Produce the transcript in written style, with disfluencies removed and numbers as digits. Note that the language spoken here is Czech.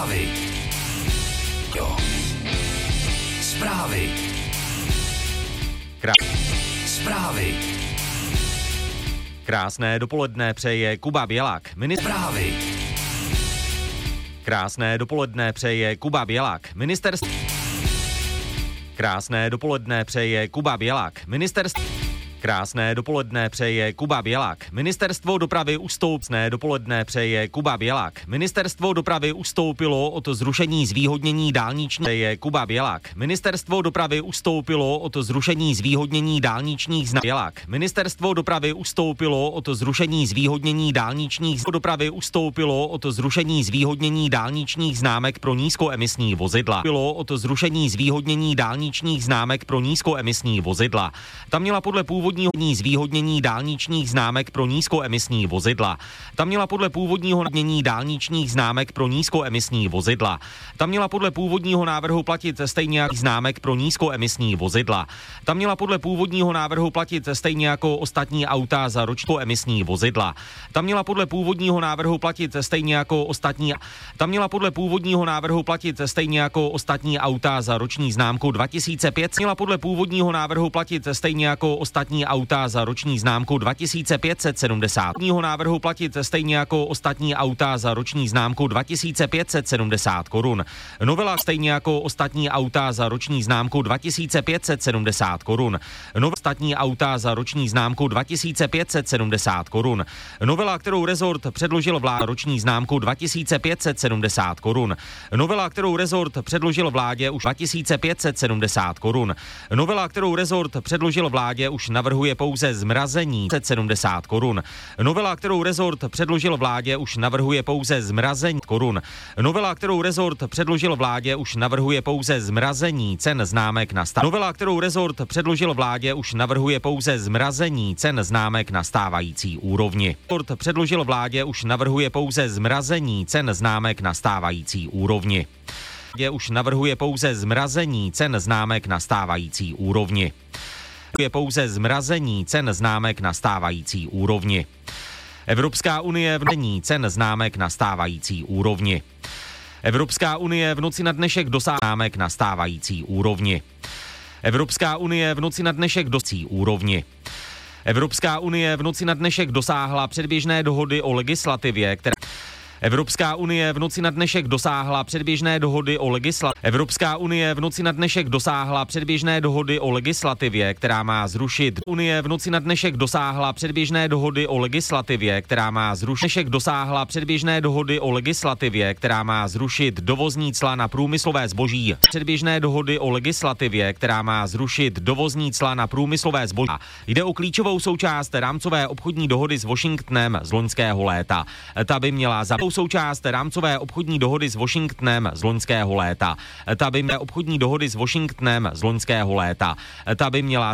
Zprávy. Jo. Zprávy. Zprávy. Krásné dopoledne přeje Kuba Bělák. Zprávy. Krásné dopoledne přeje Kuba Bělák. Krásné dopoledne přeje Kuba Bělák. Krásné dopoledne přeje Kuba Bělák. Ministerstvo dopravy dopoledne přeje Kuba Bělák. Ministerstvo dopravy ustoupilo od zrušení zvýhodnění dálničních Kuba Bělák. Ministerstvo dopravy ustoupilo od zrušení zvýhodnění dálničních známek. Ministerstvo dopravy ustoupilo od zrušení zvýhodnění dálničních dopravy ustoupilo od zrušení zvýhodnění dálničních známek pro nízkoemisní vozidla. Bylo od zrušení zvýhodnění dálničních známek pro nízkoemisní vozidla. Tam měla podle původního zvýhodnění dálničních známek pro nízkoemisní vozidla. Tam měla podle původního dálničních známek pro nízkoemisní vozidla. Tam měla podle původního návrhu platit stejně jako známek pro nízkoemisní vozidla. Tam měla podle původního návrhu platit stejně jako ostatní auta za ročníkoemisní vozidla. Tam měla podle původního návrhu platit stejně jako ostatní. Tam měla podle původního návrhu platit stejně jako ostatní auta za roční známku 2005. Měla podle původního návrhu platit stejně jako ostatní auta za roční známku 2570. Návrhu platit stejně jako ostatní auta za roční známku 2570 korun. Novela stejně jako ostatní auta za roční známku 2570 korun. Ostatní auta za roční známku 2570 korun. Novela, kterou rezort předložil vládě roční známku 2570 korun. Novela, kterou rezort předložil vládě už 2570 korun. Novela, kterou rezort předložil vládě už navrhuje pouze zmrazení 70 korun. Novela, kterou rezort předložil vládě už navrhuje pouze zmrazení korun. Novela, kterou rezort předložil vládě už navrhuje pouze zmrazení cen známek na Novela, kterou rezort předložil vládě už navrhuje pouze zmrazení cen známek na stávající úrovni. Rezort předložil vládě už navrhuje pouze zmrazení cen známek na stávající úrovni. Už navrhuje pouze zmrazení cen známek na stávající úrovni. Je pouze zmrazení cen známek na stávající úrovni. Evropská unie vnení cen známek na stávající úrovni. Evropská unie v noci na dnešek dosáhla známek na stávající úrovni. Evropská unie v noci na dnešek dosáhla úrovni. Evropská unie v noci na dnešek dosáhla předběžné dohody o legislativě, která Evropská unie v noci na dnešek dosáhla předběžné dohody o Evropská unie v noci na dnešek dosáhla předběžné dohody o legislativě, která má zrušit. Unie v noci na dnešek dosáhla předběžné dohody o legislativě, která má zrušit. Dnešek dosáhla předběžné dohody o legislativě, která má zrušit dovozní cla na průmyslové zboží. Předběžné dohody o legislativě, která má zrušit dovozní cla na průmyslové zboží. Jde o klíčovou součást rámcové obchodní dohody s Washingtonem z loňského léta. Ta by měla součást rámcové obchodní dohody s Washingtonem z loňského léta. Ta by měla obchodní dohody s Washingtonem z loňského léta. Ta by měla